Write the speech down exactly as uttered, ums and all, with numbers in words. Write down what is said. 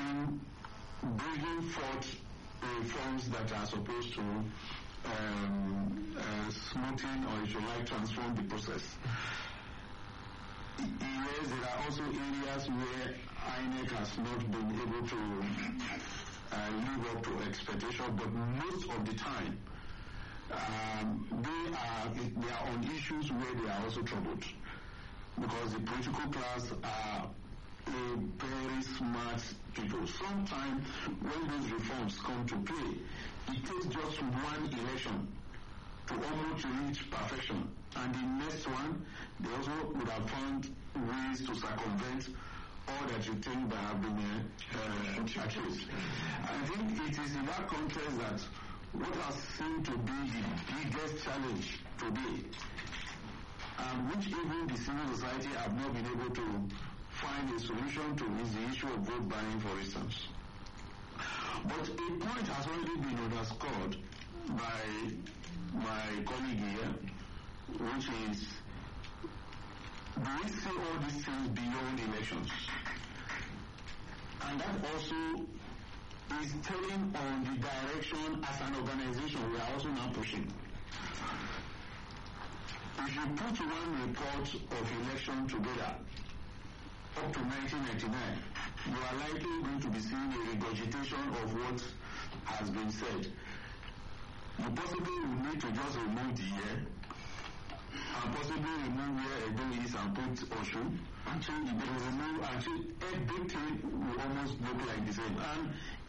bring bringing forth reforms that are supposed to um, uh, smoothen, or if you like, transform the process. Yes, there are also areas where I N E C has not been able to uh, live up to expectation, but most of the time, um, they are they are on issues where they are also troubled, because the political class are a very smart people. Sometimes when those reforms come to play, it takes just one election to almost reach perfection, and the next one they also would have found ways to circumvent all that you think that have been uh, achieved. I think it is in that context that what has seemed to be the biggest challenge today, and which even the civil society have not been able to find a solution to, is the issue of vote buying, for instance. But a point has already been underscored by my colleague here, which is, do we see all these things beyond elections? And that also is telling on the direction as an organization we are also now pushing. If you put one report of election together up to nineteen ninety-nine, you are likely going to be seeing a regurgitation of what has been said. You possibly will need to just remove the year, and possibly remove where Edo is and put Osun, until you will remove, until everything will almost look like the same. And